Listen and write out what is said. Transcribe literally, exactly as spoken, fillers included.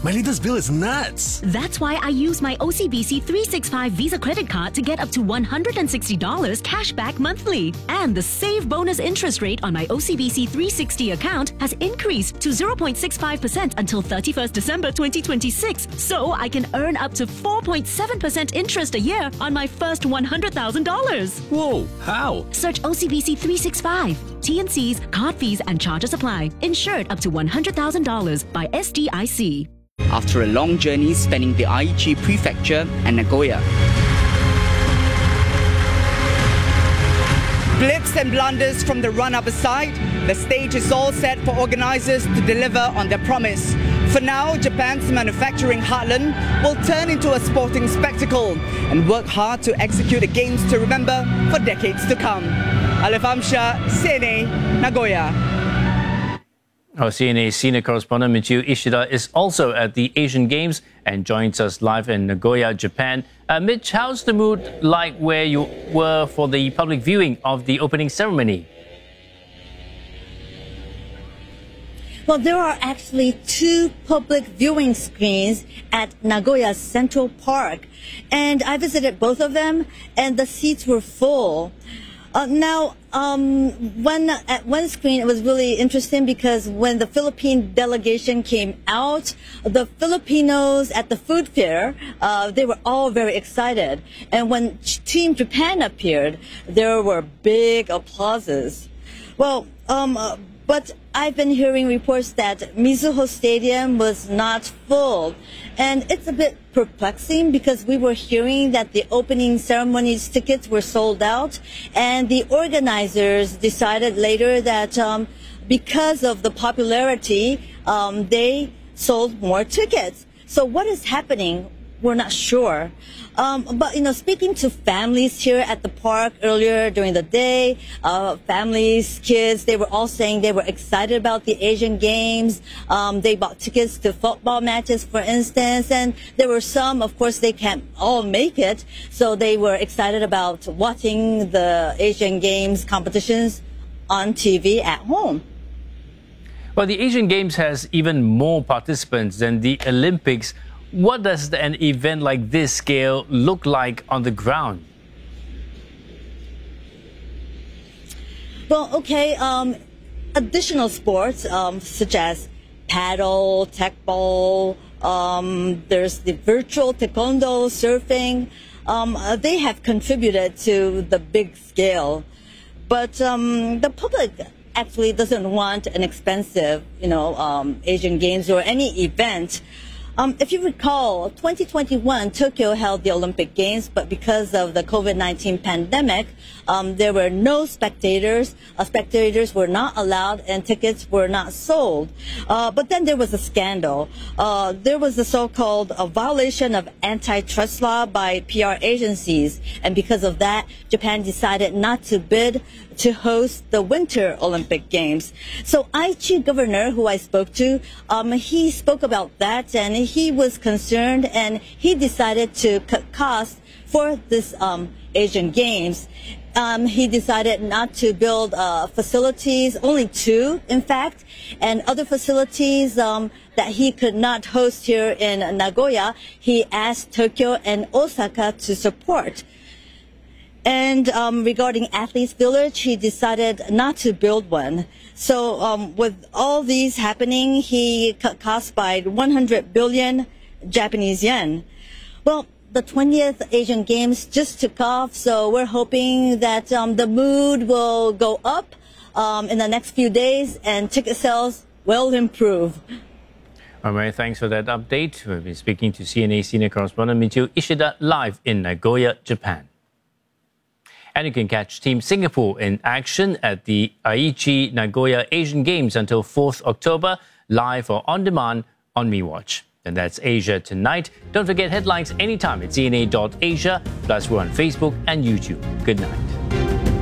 My latest bill is nuts. That's why I use my O C B C three sixty-five Visa credit card to get up to one hundred sixty dollars cash back monthly. And the Save Bonus interest rate on my O C B C three sixty account has increased to zero point six five percent until thirty-first December twenty twenty-six. So I can earn up to four point seven percent interest a year on my first one hundred thousand dollars. Whoa, how? Search O C B C three sixty-five. T and C's, card fees and charges apply. Insured up to one hundred thousand dollars by S D I C. After a long journey spanning the Aichi Prefecture and Nagoya. Blips and blunders from the run-up aside, the stage is all set for organizers to deliver on their promise. For now, Japan's manufacturing heartland will turn into a sporting spectacle and work hard to execute the games to remember for decades to come. Alif Amsha, C N A, Nagoya. Our C N A senior correspondent Michiu Ishida is also at the Asian Games and joins us live in Nagoya, Japan. Uh, Mitch, how's the mood like where you were for the public viewing of the opening ceremony? Well, there are actually two public viewing screens at Nagoya Central Park, and I visited both of them, and the seats were full. Uh, now, um, when, at one screen, it was really interesting because when the Philippine delegation came out, the Filipinos at the food fair, uh, they were all very excited. And when Team Japan appeared, there were big applauses. Well, um, uh, but I've been hearing reports that Mizuho Stadium was not full. And it's a bit perplexing because we were hearing that the opening ceremony's tickets were sold out. And the organizers decided later that um, because of the popularity, um, they sold more tickets. So what is happening? We're not sure. Um, but, you know, speaking to families here at the park earlier during the day, uh, families, kids, they were all saying they were excited about the Asian Games. Um, they bought tickets to football matches, for instance. And there were some, of course, they can't all make it. So they were excited about watching the Asian Games competitions on T V at home. Well, the Asian Games has even more participants than the Olympics. What does an event like this scale look like on the ground? Well, okay, um, additional sports um, such as paddle, tecball, um, there's the virtual taekwondo, surfing. Um, uh, they have contributed to the big scale. But um, the public actually doesn't want an expensive, you know, um, Asian Games or any event. Um, if you recall, twenty twenty-one, Tokyo held the Olympic Games, but because of the COVID nineteen pandemic, um, there were no spectators. Uh, spectators were not allowed and tickets were not sold. Uh, but then there was a scandal. Uh, there was a so-called a violation of antitrust law by P R agencies. And because of that, Japan decided not to bid to host the Winter Olympic Games. So Aichi governor, who I spoke to, um, he spoke about that and he was concerned and he decided to cut costs for this um, Asian Games. Um, he decided not to build uh, facilities, only two, in fact, and other facilities um, that he could not host here in Nagoya, he asked Tokyo and Osaka to support. And um, regarding Athletes Village, he decided not to build one. So um, with all these happening, he cut costs by one hundred billion Japanese yen. Well, the twentieth Asian Games just took off, so we're hoping that um, the mood will go up um, in the next few days and ticket sales will improve. All right, thanks for that update. We've been speaking to C N A senior correspondent Michiu Ishida live in Nagoya, Japan. And you can catch Team Singapore in action at the Aichi Nagoya Asian Games until fourth October, live or on demand on MeWatch. And that's Asia Tonight. Don't forget headlines anytime at C N A dot Asia. Plus, we're on Facebook and YouTube. Good night.